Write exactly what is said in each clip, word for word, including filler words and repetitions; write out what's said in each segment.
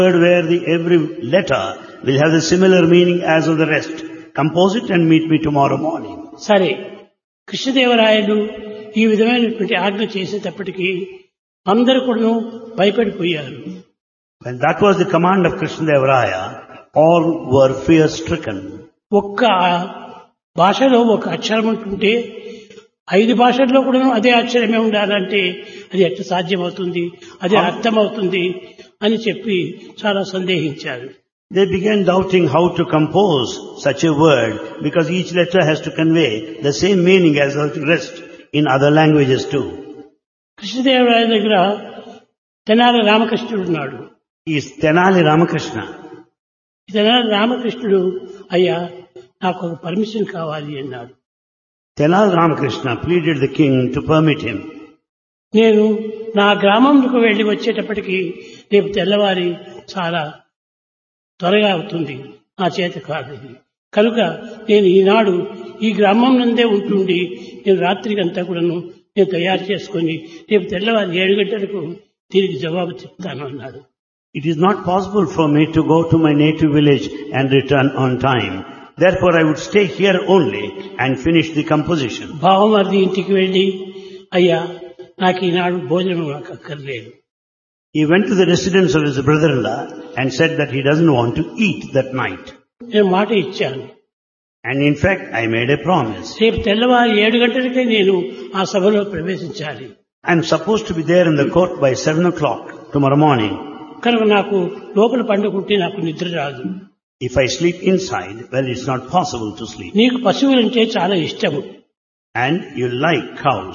word where the every letter will have the similar meaning as of the rest. Compose it and meet me tomorrow morning. సరే, కృష్ణదేవరాయలు ఈ విధమైనటువంటి ఆజ్ఞ చేసేటప్పటికీ అందరూ కూడా భయపడిపోయారు. When that was the command of Krishnadevaraya, all were fear stricken. ఒక్క భాషలో ఒక అక్షరం ఉంటుంటే ఐదు భాషల్లో కూడా అదే అక్షరమే ఉండాలంటే అది ఎట్లా సాధ్యమవుతుంది, అదే అర్థమవుతుంది అని చెప్పి చాలా సందేహించారు. They began doubting how to compose such a word because each letter has to convey the same meaning as the rest in other languages too. Krishnadevaraya దగ్గర తెనాలి రామకృష్ణుడు ఉన్నాడు. He is Tenali Ramakrishna. Tenali రామకృష్ణుడు, అయ్యా నాకు ఒక పర్మిషన్ కావాలి అన్నాడు. Tenali Ramakrishna pleaded the king to permit him. నేను నా గ్రామంకు వెళ్లి వచ్చేటప్పటికి రేపు తెల్లవారి చాలా త్వరగా అవుతుంది, నా చేత కాదు. కనుక నేను ఈనాడు ఈ గ్రామం నందే ఉంటుండి నేను రాత్రికంతా కూడాను నేను తయారు చేసుకుని రేపు తెల్లవారి ఏడు గంటలకు తిరిగి జవాబు చెప్తాను అన్నాడు. It is not possible for me to go to my native village and return on time. Therefore I would stay here only and finish the composition. భావమర్ది ఇంటికి వెళ్ళి, అయ్యా నాకు ఈనాడు భోజనం నాకు అక్కర్లేదు. He went to the residence of his brother-in-law and said that he doesn't want to eat that night. నేను మాట ఇచ్చాను. And in fact, I made a promise. రేపు తెల్లవారి ఏడు గంటలకే నేను ఆ సభలో ప్రవేశించాలి. I am supposed to be there in the court by seven o'clock tomorrow morning. కనుక నాకు లోపల పండుకుంటే నాకు నిద్ర రాదు. If I sleep inside, well, it's not possible to sleep. నీకు పశువులంటే చాలా ఇష్టము. And you like cows.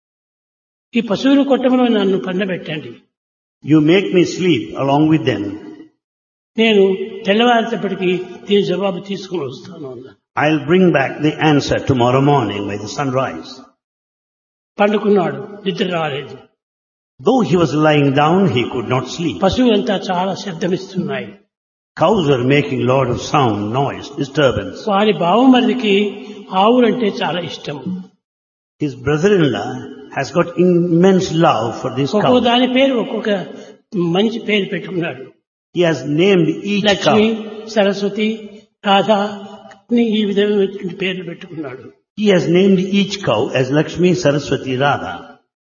ఈ పశువుల కొట్టంలో నన్ను పండబెట్టండి. You make me sleep along with them. నేను తెల్లవారేటప్పటికి దీని జవాబు తీసుకుని వస్తాను అన్నా. I'll bring back the answer tomorrow morning by the sunrise. పండుకున్నాడు, నిద్ర రాలేదు. Though he was lying down, he could not sleep. పశువులంతా చాలా శబ్దమిస్తున్నాయి. Cows were making a lot of sound, noise, disturbance. వారి బావమరిదికి ఆవులంటే చాలా ఇష్టం. His brother-in-law has got immense love for this cow. ఒక్కొక్క దాని పేరు ఒక్కొక్క మంచి పేరు పెట్టుకున్నాడు. He has named each Lakshmi, cow. Saraswati, Radha ఈ విధమైనటువంటి పేర్లు పెట్టుకున్నాడు. He has named each cow as Lakshmi, Saraswati, Radha.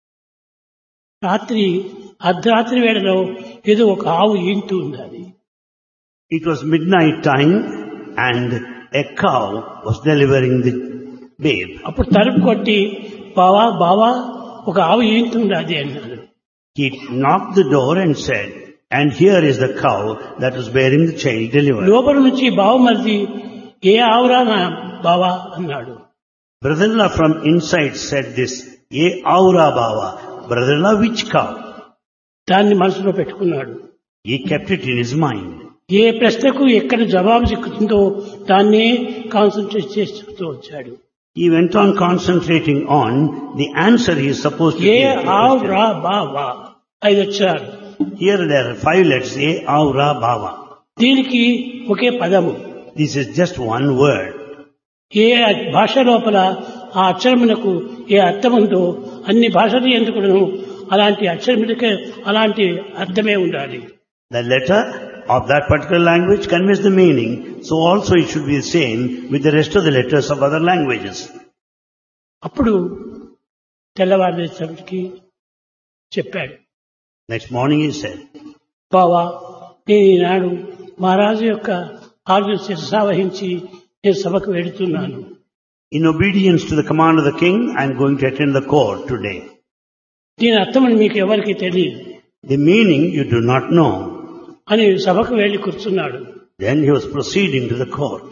రాత్రి అర్ధరాత్రి వేళలో ఏదో ఒక ఆవు ఈంటూ ఉంది. It was midnight time and a cow was delivering the babe. అప్పుడు తలుపు కొట్టి, బావా బావా ఒక ఆవు ఈంటుంది అది అన్నాడు. He knocked the door and said, and here is the cow that was bearing the child delivered. లోపల నుంచి బావమరిది, ఏ ఆవురా నా బావా అన్నాడు. Brother-in-law from inside said this, Ye aura bava. Brother-in-law, which cow? దాన్ని మనసులో పెట్టుకున్నాడు. He kept it in his mind. ఏ ప్రశ్నకు ఎక్కడ జవాబు చిక్కుతుందో దాన్నే కాన్సన్ట్రేట్ చేస్తూ వచ్చాడు. He went on concentrating on the answer he is supposed to A give. ఆవు రా బావా ఐదు వచ్చారు. Here there are five letters, Ye aura bava. దీనికి ఒకే పదము. This is just one word. ఏ భాష లోపల ఆ అక్షరమునకు ఏ అర్థం ఉందో అన్ని భాషలు ఎందుకును అలాంటి అక్షరములకే అలాంటి అర్థమే ఉండాలి. The letter of that particular language conveys the meaning, so also it should be the same with the rest of the letters of other languages. అప్పుడు తెల్లవారేసరికి చెప్పాడు. Next morning he said, బావా, నేను ఈనాడు మహారాజు యొక్క ఆజ్ఞ శిరసావహించి నేను సభకు వెళుతున్నాను. in obedience to the command of the king, I am going to attend the court today. దీని అర్థమని మీకు ఎవరికి తెలియదు. The meaning you do not know. అని సభకు వెళ్లి కూర్చున్నాడు. Then he was proceeding to the court.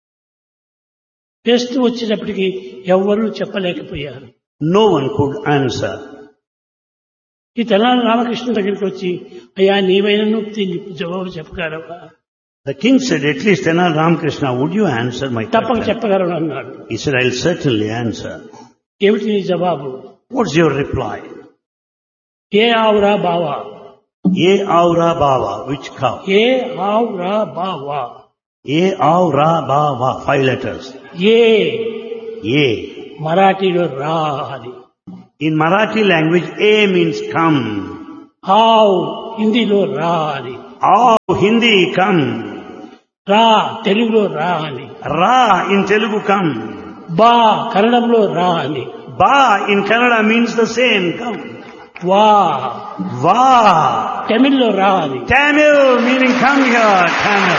వేస్తూ వచ్చేటప్పటికి ఎవ్వరూ చెప్పలేకపోయారు. No one could answer. ఈ తెలంగాణ రామకృష్ణ దగ్గరికి వచ్చి, అయ్యా నీవైనా దీన్ని జవాబు చెప్పగలవా? The king said, at least Tenali Ramakrishna, would you answer my తప్పక question? చెప్పగలను అన్నాడు. He said, I'll certainly answer. ఏమిటి నీ జవాబు? What's your reply? ఏ ఆవురా బావా. Ye aura bava. Which cow? ఏ ఆవురా బావా. Ye aura bava. Five letters. ఏ Ye. మరాఠీలో రా అని. In Marathi language, A means come. ఆవ్ హిందీలో రా అని. Aw Hindi, come. రా తెలుగులో రా అని, Ra in Telugu, come. బా కన్నడంలో రా అని, Ba in Kannada means the same, come. వా Va. తమిళ్లో రా అని. Tamil meaning come here, Tamil.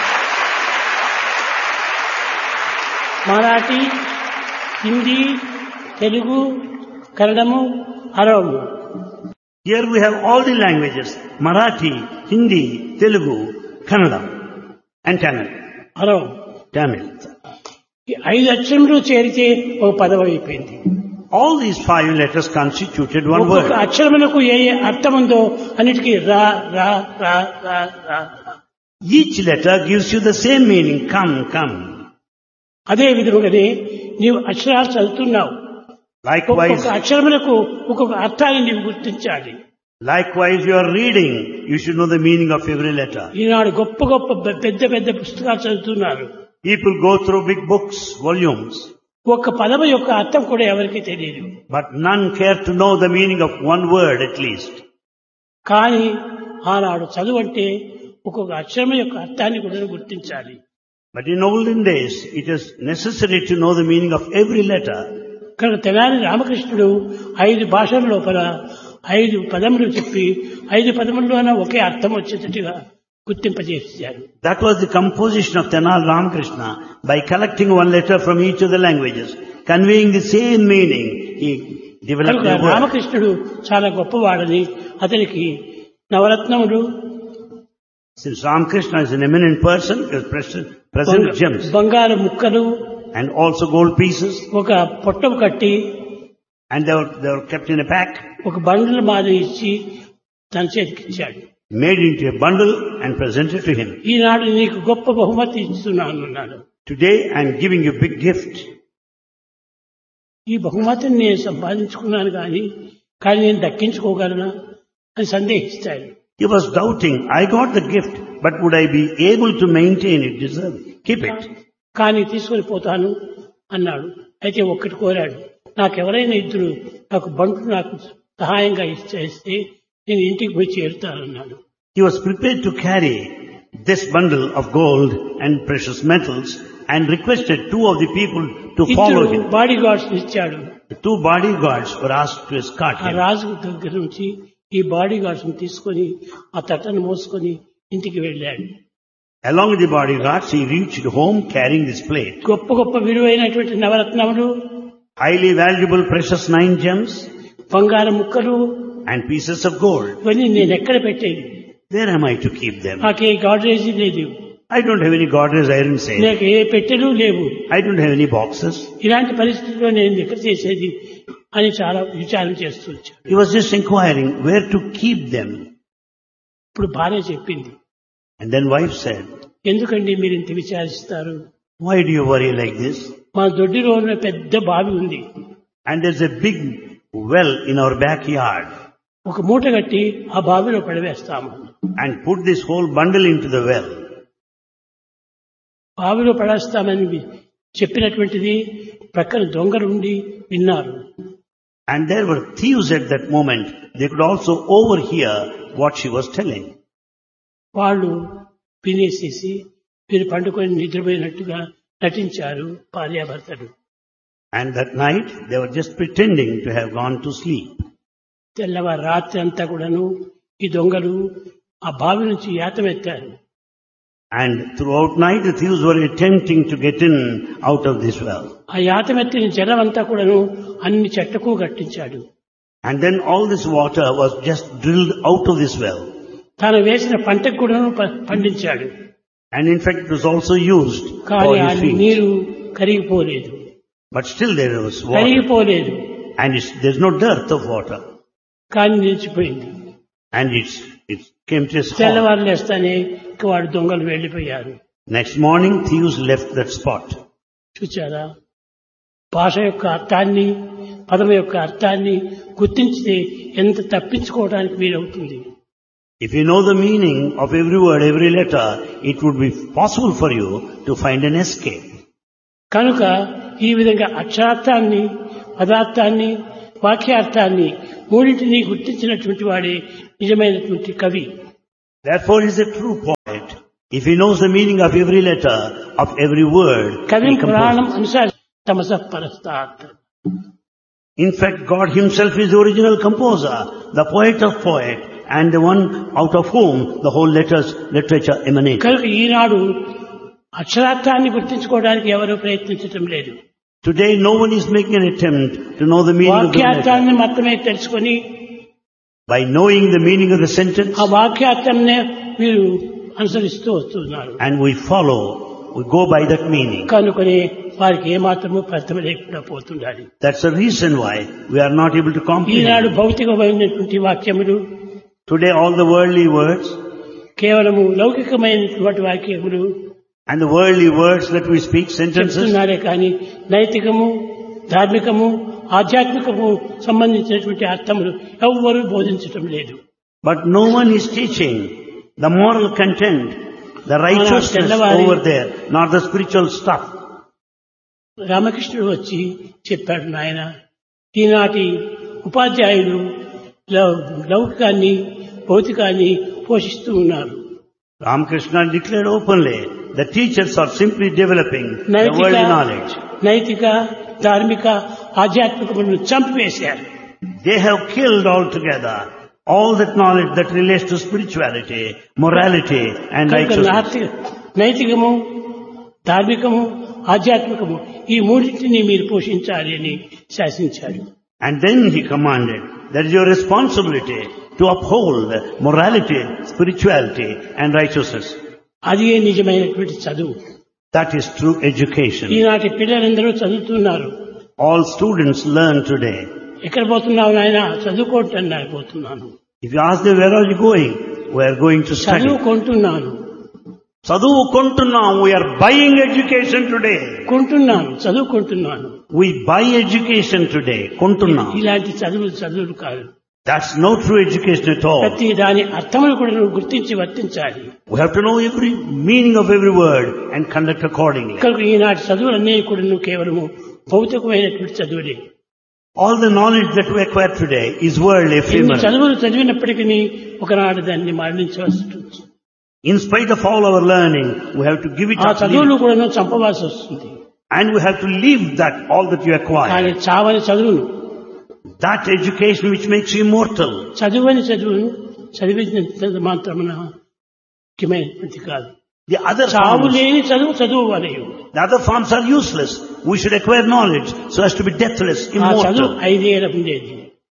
Marathi, Hindi, Telugu, కన్నడము, అరవము. Here we have all the languages, Marathi, Hindi, Telugu, Kannada and Tamil. అరవం. Tamil. ఈ ఐదు అక్షరములు చేరితే ఒక పదం అయిపోయింది. All these five letters constituted one ఒక్కొక్క word. అక్షరములకు ఏ ఏ అర్థం ఉందో అన్నిటికీ రా రా రా రా రా. Each letter gives you the same meaning, come, come. అదే విధముగానే నీవు అక్షరాలు చదువుతున్నావు. Likewise, ఒక్కొక్క అక్షరములకు ఒక్కొక్క అర్థాన్ని నీవు గుర్తించాలి. likewise you are reading, you should know the meaning of every letter. ఈనాడు గొప్ప గొప్ప పె- పెద్ద పెద్ద పుస్తకాలు చదువుతున్నారు. People go through big books, volumes, ఒక్క పదము యొక్క అర్థం కూడా ఎవరికీ తెలియదు. but none care to know the meaning of one word at least. కానీ ఆనాడు చదువు అంటే ఒక్కొక్క అక్షరం యొక్క అర్థాన్ని కూడా గుర్తించాలి. But in olden days, it is necessary to know the meaning of every letter. కనుక తెనాలి రామకృష్ణుడు ఐదు భాషల లోపల ఐదు పదములు చెప్పి ఐదు పదముల్లోనే ఒకే అర్థం వచ్చేటట్టుగా గుర్తింపజేశారు. That was the composition of Tenal Ramakrishna. By collecting one letter from each of the languages, conveying the same meaning, he developed కనుక a word. రామకృష్ణుడు చాలా గొప్పవాడని అతనికి నవరత్నములు, Since Ramakrishna is an eminent person, he has present, present gems బంగారు ముక్కలు, and also gold pieces, ఒక పొట్టం కట్టి and they were, they were kept in a pack, ఒక బండల మాదిరి ఇచ్చి తన చేతికి ఇచ్చాడు. made into a bundle and presented to him. ఈనాడు నీకు గొప్ప బహుమతి ఇస్తున్నాను అన్నాడు. Today I am giving you a big gift. ఈ బహుమతిని నేను సంపాదించుకున్నాను కానీ కానీ నేను దక్కించుకోగలనా అని సందేహిస్తాడు. He was doubting, I got the gift, but would I be able to maintain it, deserve it, keep it? కానీ తీసుకొని పోతాను అన్నాడు. అయితే ఒక్కటి కోరాడు, నాకెవరైనా ఇద్దరు నాకు బంటు నాకు సహాయంగా ఇచ్చేస్తే నేను ఇంటికి పోయి చేరుతానన్నాడు. He was prepared to carry this bundle of gold and precious metals and requested two of the people to follow ఇద్దరు him. బాడీ గార్డ్స్ ఇచ్చాడు. The two bodyguards were asked to escort ఆ him. రాజు దగ్గర నుంచి ఈ body guards తీసుకొని ఆ తట్టను మోసుకొని ఇంటికి వెళ్ళాడు. Along with the bodyguards, he reached home carrying this plate. గొప్ప గొప్ప విలువైనటువంటి నవరత్నములు, Highly valuable precious nine gems బంగారు ముక్కలు, and pieces of gold. ఇవన్నీ నేను ఎక్కడ పెట్టేది? Where am I to keep them? నాకు ఏ గాడ్రేజీ లేదు, I don't have any Godrej iron safe. నాకు ఏ పెట్టెలు లేవు. I don't have any boxes. ఇలాంటి పరిస్థితుల్లో నేను ఎక్కడ చేసేది అని చాలా విచారం చేస్తూ వచ్చాడు. He was just inquiring where to keep them. ఇప్పుడు భార్య చెప్పింది, And then wife said, ఎందుకండి మీరు ఇంత విచారిస్తారు? why do you worry like this? మా దొడ్డిలో ఉన్న పెద్ద బావి ఉంది, And there's a big well in our backyard. ఒక మూట కట్టి ఆ బావిలో పడవేస్తాము. And put this whole bundle into the well. బావిలో పడేస్తామని చెప్పినటువంటిది ప్రక్కన దొంగలుండి విన్నారు. And there were thieves at that moment. They could also overhear what she was telling. వాళ్ళు వినేసేసి వీరు పండుకొని నిద్రపోయినట్టుగా నటించారు భార్యాభర్తలు. And that night they were just pretending to have gone to sleep. తెల్లవారు రాత్రి అంతా కూడాను ఈ దొంగలు ఆ బావి నుంచి యాతమెత్తారు. And throughout night the thieves were attempting to get in out of this well. ఆ యాతమెత్తిన జలం అంతా కూడాను అన్ని చెట్లకు కట్టించాడు. And then all this water was just drilled out of this well. తాను వేసిన పంటకు కూడాను ప- పండించాడు. And in fact it was also used కానీ for ఆ his fields. నీరు కరిగిపోలేదు, But still there was water. కరిగిపోలేదు, And it's, there's no dearth of water. కానీ నిలిచిపోయింది. And it's, it came to a halt. తెల్లవారు లేస్తానే ఇంక వాడు దొంగలు వెళ్లిపోయారు. Next morning thieves left that spot. చూచారా, భాష యొక్క అర్థాన్ని పదం యొక్క అర్థాన్ని గుర్తించితే ఎంత తప్పించుకోవడానికి వీలవుతుంది. If you know the meaning of every word, every letter, it would be possible for you to find an escape. కనుక ఈ విధంగా అక్షరార్థాన్ని పదార్థాన్ని వాక్యార్థాన్ని మూడింటిని గుర్తించినటువంటి వాడే నిజమైనటువంటి కవి. Therefore he is a true poet. If he knows the meaning of every letter, of every word, కవిం he Puranam composes. అనుసారి తమసః పరస్తాత్. In fact, God himself is the original composer, the poet of poet, and the one out of whom the whole letters, literature emanates. కనుక ఈనాడు అక్షరార్థాన్ని గుర్తించుకోవడానికి ఎవరూ ప్రయత్నించటం లేదు. Today no one is making an attempt to know the meaning of the letter. వాక్యార్థాన్ని మాత్రమే తెలుసుకొని By knowing the meaning of the sentence, ఆ వాక్యార్థంనే వీరు అనుసరిస్తూ వస్తున్నారు. and we follow, we go by that meaning. కనుకొని వారికి ఏమాత్రము ఫలితం లేకుండా పోతుండాలి. That's the reason why we are not able to Eenadu comprehend. భౌతికమైనటువంటి వాక్యములు, Today all the worldly words కేవలము లౌకికమైనటువంటి వాక్యములు and the worldly words that we speak, sentences, చెప్తున్నారే కానీ నైతికము, ధార్మికము, ఆధ్యాత్మికము సంబంధించినటువంటి అర్థములు ఎవ్వరూ బోధించటం లేదు. but no one is teaching the moral content, the righteousness over there, not the spiritual stuff. రామకృష్ణుడు వచ్చి చెప్పాడు, నాయన ఈనాటి ఉపాధ్యాయులు లౌ- లౌకికాన్ని భౌతికాన్ని పోషిస్తూ ఉన్నారు. Ramakrishna declared openly, the teachers are simply developing the నైతిక worldly knowledge. నైతిక ధార్మిక ఆధ్యాత్మికములను చంపివేశారు. They have killed altogether all that knowledge that relates to spirituality, morality and కనుక righteousness. నాస్తి- నైతికము, ధార్మికము, ఆధ్యాత్మికము ఈ మూడింటిని మీరు పోషించాలి అని శాసించాడు. And then he commanded, that is your responsibility to uphold morality, spirituality and righteousness. అది నిజమైనటువంటి చదువు. That is true education. ఈనాటి పిల్లలందరూ చదువుతున్నారు. All students learn today. ఎక్కడ పోతున్నావు నాయన? చదువుకోవటానికి పోతున్నాను. If you ask them, where are you going? We are going to study. చదువుకుంటున్నాను. చదువు కొంటున్నాం. We are buying education today. కొంటున్నాను, చదువుకుంటున్నాను. We buy education today. కొంటున్నాం. ఇలాంటి చదువులు చదువులు కాదు. That's no true education at all. ప్రతి దాని అర్థములు కూడా నువ్వు గుర్తించి వర్తించాలి. We have to know every meaning of every word and conduct accordingly. కనుక ఈనాటి చదువులన్నీ కూడా నువ్వు కేవలము భౌతికమైనటువంటి చదువులే. All the knowledge that we acquire today is worldly, ఎన్ని ephemeral. చదువులు చదివినప్పటికీ ఒకనాడు దాన్ని మరణించవలసి ఉంటుంది. In spite of all our learning, we have to give it ఆ up. చదువులు కూడా నువ్వు చంపవలసి వస్తుంది. And we have to leave that, all that you acquire. కానీ చావని చదువును, That education which makes you immortal. చదువని చదువును చదివించినంత మాత్రమున ముఖ్యమైనటువంటి కాదు. The other చావు forms, లేని చదువు చదువువలేవు. the other forms are useless. We should acquire knowledge so as to be deathless, ఆ చదువు immortal. ఐదే ఉండేది,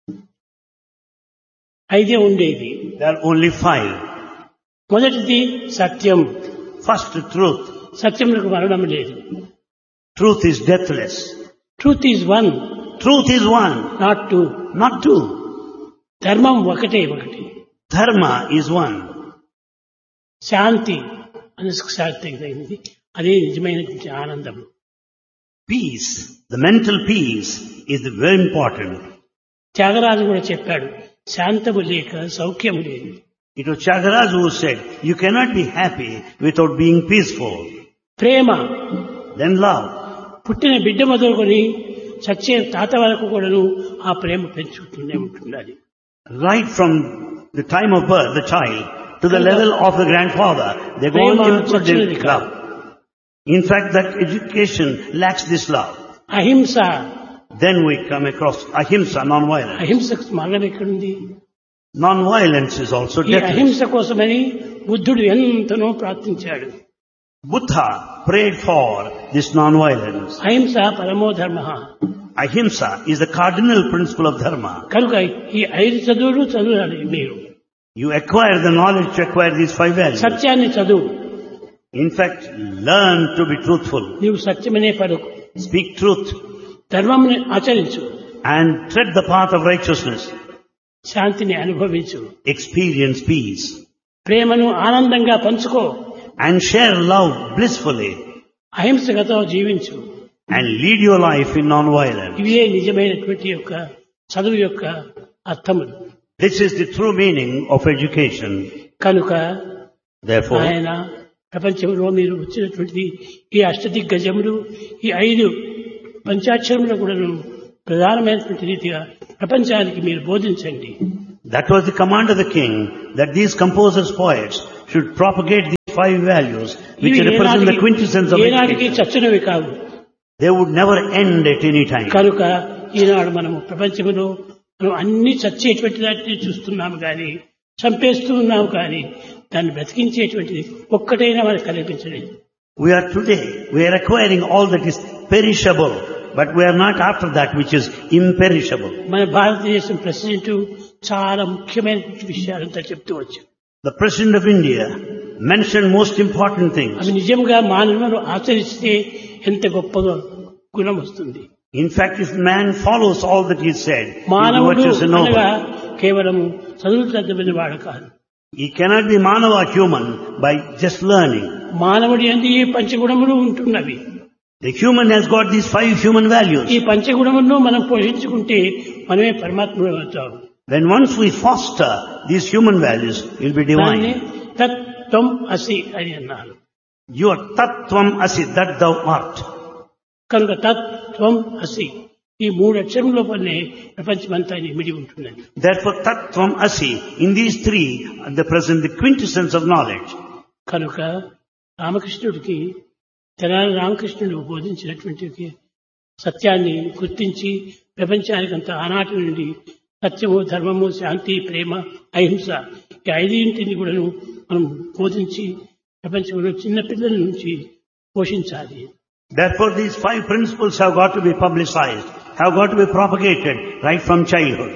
ఐదే ఉండేది. There are only five. మొదటిది సత్యం. First, truth. సత్యములకు మరణం లేదు. Truth is deathless. Truth is one, Truth is one, not two. not two. ధర్మం ఒకటే ఒకటి. Dharma is one. శాంతి మనసుకు శాంతి తగినది, అదే నిజమైనటువంటి ఆనందం. Peace, the mental peace is very important. Tyagaraju కూడా చెప్పాడు, శాంతము లేక సౌఖ్యము లేదు. It was Tyagaraja who said, you cannot be happy without being peaceful. Prema, Then love. పుట్టిన బిడ్డ మొదలుకొని చచ్చే తాత వరకు కూడాను ఆ ప్రేమ పెంచుకుంటూనే ఉంటుండాలి. Right from the time of birth, the child, to the level of the grandfather, they go on Prema input chachunadi their kaadu. love. In fact, that education lacks this love. అహింస, Then we come across ahimsa, non-violence. అహింసకు మార్గం ఎక్కడుంది? Non-violence is also ఈ deathless. అహింస కోసమని బుద్ధుడు ఎంతనో ప్రార్థించాడు. Buddha prayed for this non-violence. అహింస పరమో ధర్మ. Ahimsa is the cardinal principle of dharma. కనుక ఈ ఐదు చదువులు చదవాలి మీరు. You acquire the knowledge to acquire these five values. సత్యాన్ని చదువు. In fact, learn to be truthful. నీవు సత్యమనే పలుకు. Speak truth ధర్మంని ఆచరించు. and tread the path of righteousness. శాంతిని అనుభవించు. Experience peace ప్రేమను ఆనందంగా పంచుకో. and share love blissfully అహింసగతో జీవించు. and lead your life in non-violence. ఇవే నిజమైనటువంటి యొక్క చదువు యొక్క అర్థములు. This is the true meaning of education. కనుక Therefore, ఆయన ప్రపంచంలో మీరు వచ్చినటువంటి ఈ అష్టదిగ్గజములు, ఈ ఐదు పంచాక్షరములు కూడా ప్రధానమైనటువంటి రీతిగా ప్రపంచానికి మీరు బోధించండి. That was the command of the king, that these composers, poets, should propagate these five values, which ఇవి represent the ఏనాటికి- quintessence of ఏనాటికి education. చచ్చినవి కావు. They would never end at any time. కనుక ఈనాడు మనము ప్రపంచంలో మనం అన్ని చచ్చేటువంటి వాటిని చూస్తున్నాము కానీ చంపేస్తూ ఉన్నాము కానీ దాన్ని బ్రతికించేటువంటిది ఒక్కటైనా మనకు కనిపించలేదు. We are today, we are acquiring all that is perishable, but we are not after that which is imperishable. మన భారతదేశం ప్రెసిడెంట్ చాలా ముఖ్యమైన విషయాలంతా చెప్తూ వచ్చారు. The President of India mentioned most important things. అవి నిజంగా మానవులను ఆచరిస్తే ఎంత గొప్పగా గుణం వస్తుంది. In fact, if man follows all that he said, his మానవుడు virtues are అనగా noble. కేవలం చదువు చదివిన వాడు కాదు. He cannot be Manava human by just learning. మానవుడి యందు ఈ పంచగుణములు ఉంటున్నవి. The human has got these five human values. ఈ పంచగుణములను మనం పోషించుకుంటే మనమే పరమాత్ముడు అవుతాం. When once we foster these human values, you'll be దాన్ని divine. తత్వం అసి అని అన్నారు. You are tattvam asi, that thou art. కనుక తత్వం అసి ఈ మూడు అక్షరం లోపలనే ప్రపంచమంతా ఇమిడి ఉంటున్నది. Therefore, tattvam asi, in these three, are the present, the quintessence of knowledge. కనుక రామకృష్ణుడికి తెనాలి రామకృష్ణుడు బోధించినటువంటి సత్యాన్ని గుర్తించి ప్రపంచానికంత ఆనాటి నుండి సత్యము, ధర్మము, శాంతి, ప్రేమ, అహింస ఈ ఐదింటిని కూడా మనం బోధించి ప్రపంచంలో చిన్న పిల్లల నుంచి పోషించాలి. Therefore, these five principles have got to be publicized, have got to be propagated right from childhood.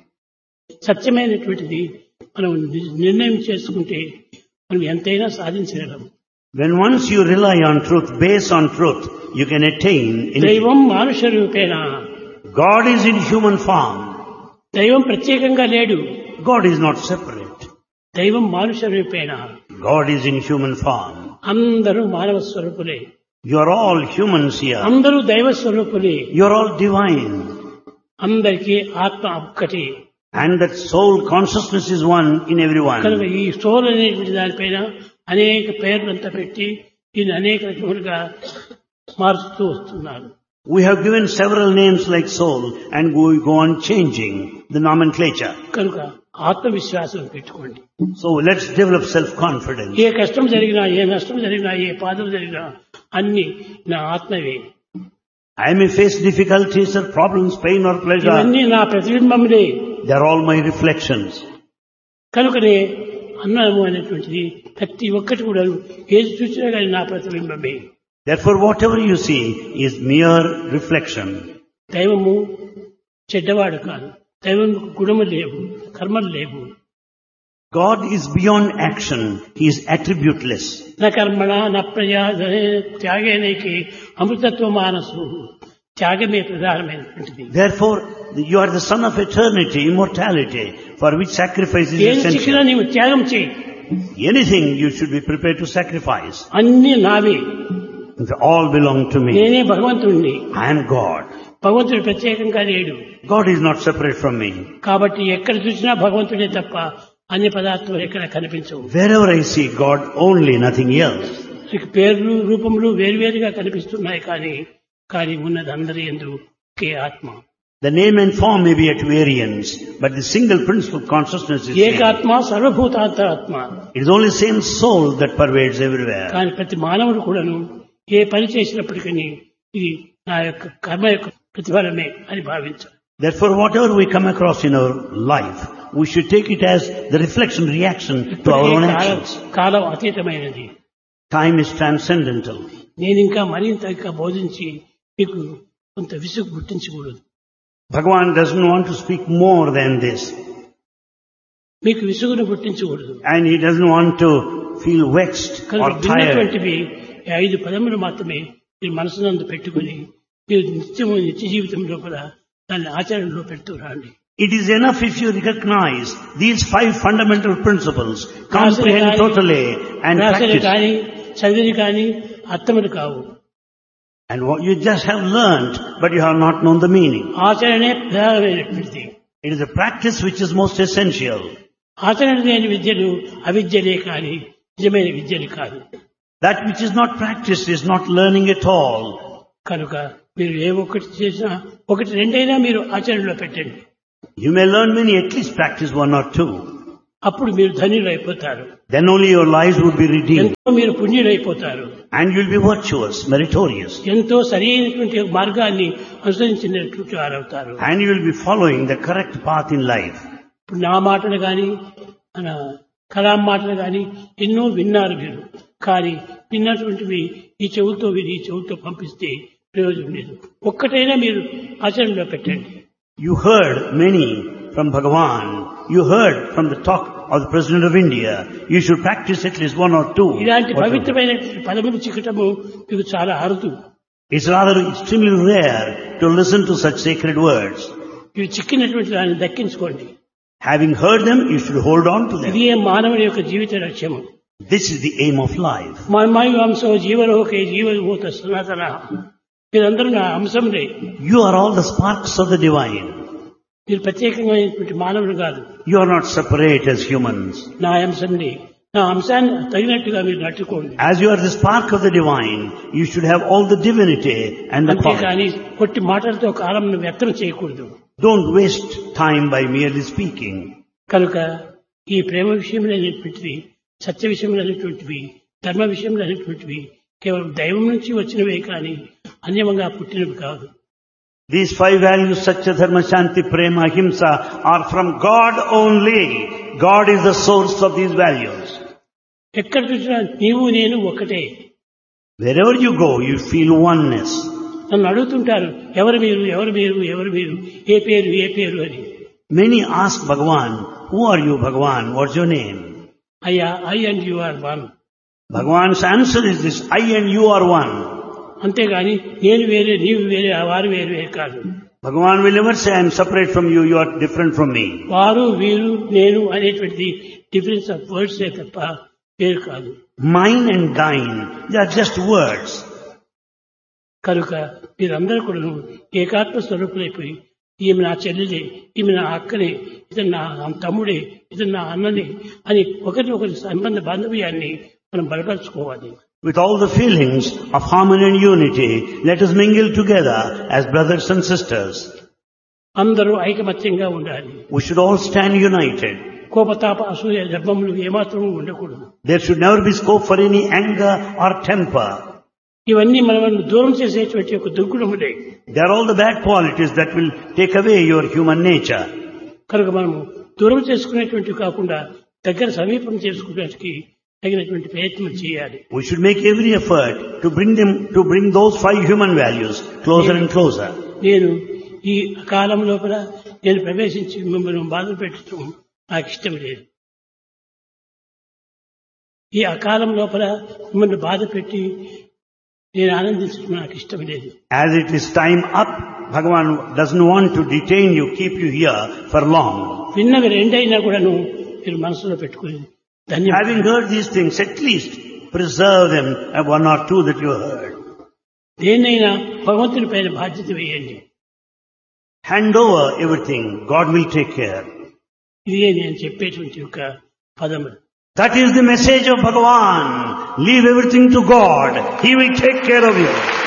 సత్యమైనటువంటిది మనం నిర్ణయం చేసుకుంటే మనం ఎంతైనా సాధించగలం. When once you rely on truth, base on truth, you can attain anything. దైవం మానుష రూపేణ, God is in human form. దైవం ప్రత్యేకంగా లేడు. God is not separate. దైవం మానుష రూపేణ, God is in human form. అందరూ మానవ స్వరూపులే, You are all humans here. అందరూ దైవ స్వరూపులే, You are all divine. అందరికీ ఆత్మ ఒక్కటి. And that soul consciousness is one in కనుక everyone. ఈ సోల్ అనేటువంటి దానిపైన అనేక పేర్లంతా పెట్టి దీన్ని అనేక రకములుగా మారుస్తూ వస్తున్నారు. We have given several names like soul and we go on changing the nomenclature. కనుక ఆత్మవిశ్వాసం పెట్టుకోండి. So let's develop self-confidence. ఏ కష్టం జరిగినా, ఏ నష్టం జరిగినా, ఏ బాధలు జరిగినా అన్ని నా ఆత్మవే. I may face difficulties or problems, pain or pleasure. ఇవన్నీ నా ప్రతిబింబములే. They are all my reflections. కనుకనే అన్నము అనేటువంటిది ప్రతి ఒక్కటి కూడా ఏది చూసినా కానీ నా ప్రతిబింబమే. Therefore, whatever you see is mere reflection. దైవము చెడ్డవాడు కాదు. దైవం గుణము లేవు, కర్మలు లేవు. God is beyond action. He is attributeless. నా కర్మణ నా ప్రజా త్యాగేనైకి అమృతత్వ మానసు. త్యాగమే ప్రధానమైనటువంటిది. Therefore, you are the son of eternity, immortality, for which sacrifice is ఏది చిక్కినా essential. నీవు త్యాగం చేయి. Anything you should be prepared to sacrifice. అన్ని నావే, They all belong to me. నేనే భగవంతుణ్ణి. I am God. భగవంతుడు ప్రత్యేకంగా లేడు. God is not separate from me. కాబట్టి ఎక్కడ చూసినా భగవంతుడే తప్ప అన్య పదార్థాలు ఎక్కడ కనిపించవు. Wherever I see God, only, nothing else. మీకు పేర్లు, రూపములు వేరువేరుగా కనిపిస్తున్నాయి కానీ కానీ ఉన్నది అందరి యందు ఒకే ఆత్మ. The name and form may be at variance, but the single principle of consciousness is same. ఏకాత్మ సర్వభూతాంతరాత్మ. It is only same soul that pervades everywhere. కానీ ప్రతి మానవుడు కూడాను ఏ పని చేసినప్పటికీ ఇది నా యొక్క కర్మ యొక్క ప్రతిఫలమే అని భావించాలి. Therefore, whatever we come across in our life, we should take it as the reflection, reaction to our own actions. కాలం అతీతమైనది. Time is transcendental. నేను ఇంకా మరింత ఇంకా బోధించి మీకు కొంత విసుగు గుర్తించకూడదు. Bhagavan doesn't want to speak more than this. మీకు విసుగును గుర్తించకూడదు. And he doesn't want to feel vexed కనుక or tired. విన్నటువంటివి ఈ ఐదు పదములు మాత్రమే మీరు మనసునందు పెట్టుకుని మీరు నిత్యము నిత్య జీవితం లోపల దాన్ని ఆచరణలో పెడుతూ రండి. It is enough if you recognize these five fundamental principles, comprehend totally and Rasari practice. కానీ చదివిని కానీ అర్థములు కావు. And what you just have learnt, but you have not known the meaning. ఆచరణే ప్రధానమైనటువంటిది. It is a practice which is most essential. ఆచరణ లేని విద్యలు అవిద్యలే కానీ నిజమైన విద్యలు కాదు. That which is not practiced is not learning at all. కనుక మీరు ఏ ఒక్కటి చేసినా ఒకటి రెండైనా మీరు ఆచరణలో పెట్టండి. You may learn many, at least practice one or two. అప్పుడు మీరు ధన్యులు అయిపోతారు. Then only your lives would be redeemed. ఎంతో మీరు పుణ్యులైపోతారు. And you'll be virtuous, meritorious. ఎంతో సరైనటువంటి మార్గాన్ని అనుసరించినటువంటి వారవుతారు. And you'll be following the correct path in life. ఇప్పుడు నా మాటలు కానీ మన కలాం మాటలు కానీ ఎన్నో విన్నారు మీరు. కానీ విన్నటువంటివి ఈ చెవులతో విని ఈ చెవులతో పంపిస్తే ప్రయోజనం లేదు. ఒక్కటైనా మీరు ఆచరణలో పెట్టండి. You heard many from Bhagavan. You heard from the talk of the President of India. You should practice at least one or two. ఇలాంటి పవిత్రమైన పదములు చిక్కటము మీకు చాలా అరుదు. It's rather extremely rare to listen to such sacred words. ఇవి చిక్కినటువంటి దాన్ని దక్కించుకోండి. Having heard them, you should hold on to them. ఇది మానవుని యొక్క జీవిత లక్ష్యము. This is the aim of life. మన్మయ వంశో జీవలోకే జీవభూత సనాతన. మీరందరూ నా అంశంలే. You are all the sparks of the divine. మీరు ప్రత్యేకమైనటువంటి మానవులు కాదు. You are not separate as humans. నా అంశంలే. నా అంశాన్ని తగినట్టుగా మీరు నట్టుకోండి. As you are the spark of the divine, you should have all the divinity and the power. అంతేకాని కొట్టి మాటలతో కాలంను వ్యర్థం చేయకూడదు. Don't waste time by merely speaking. కనుక ఈ ప్రేమ విషయంలో అనేటువంటివి, సత్య విషయంలో అనేటువంటివి, ధర్మ విషయంలో అనేటువంటివి కేవలం దైవం నుంచి వచ్చినవే కానీ అన్యమంగా పుట్టినవి కాదు. These five values, Satya, Dharma, Shanti, Prema, Ahimsa, are from God only. God is the source of these values. ఎక్కడ చూసినా నీవు నేను ఒకటే. Wherever you go, you feel oneness. నన్ను అడుగుతుంటారు, ఎవరు మీరు ఎవరు మీరు ఎవరు మీరు ఏ పేరు ఏ పేరు అని. Many ask Bhagavan, who are you, Bhagavan? What's your name? అయ్యా, I and you are one. Bhagavan's answer is this, I and you are one. అంతేగాని నేను వేరే నీవు వేరే వారు వేరే కాదు. Bhagavan will never say, I am separate from you, you are different from me. వారు వీరు నేను అనేటువంటిది డిఫరెన్స్ ఆఫ్ వర్డ్స్ తప్ప వేరు కాదు. Mine and thine, they are just words. కనుక మీరందరూ కూడా ఏకాత్మ స్వరూపులైపోయి ఈమె నా చెల్లెలే, ఈమె నా అక్కనే, ఇతను నా తమ్ముడే, ఇతను నా అన్ననే అని ఒకరి ఒకరి సంబంధ బాంధవ్యాన్ని మనం బలపరుచుకోవాలి. With all the feelings of harmony and unity, let us mingle together as brothers and sisters. అందరూ ఐకమత్యంగా ఉండాలి. We should all stand united. కోపతాప అసూయ గర్భములు ఏమాత్రము ఉండకూడదు. There should never be scope for any anger or temper. ఇవన్నీ మనల్ని దూరం చేసేటువంటి ఒక దుర్గుణములే. They are all the bad qualities that will take away your human nature. కనుక మనము దూరం చేసుకునేటువంటి కాకుండా దగ్గర సమీపం చేసుకునేటికి తగినటువంటి ప్రయత్నం చేయాలి. We should make every effort to bring them, to bring those five human values closer and closer. నేను ఈ కాలం లోపల నేను ప్రవేశించి మిమ్మల్ని బాధ పెట్టడం నాకు ఇష్టం లేదు. ఈ అకాలం లోపల మిమ్మల్ని బాధ పెట్టి నేను ఆనందించడం నాకు ఇష్టం లేదు. As it is time up, Bhagavan doesn't want to detain you, keep you here for long. విన్నవి రెండైనా కూడాను మీరు మనసులో పెట్టుకుని ధన్యవాదాలు. Having heard these things, at least preserve them, one or two that you heard. దేన్నైనా భగవంతుని పైన బాధ్యత వేయండి. Hand over everything, God will take care. ఇదే నేను చెప్పేటువంటి ఒక పదములు. That is the message of Bhagavan. Leave everything to God. He will take care of you.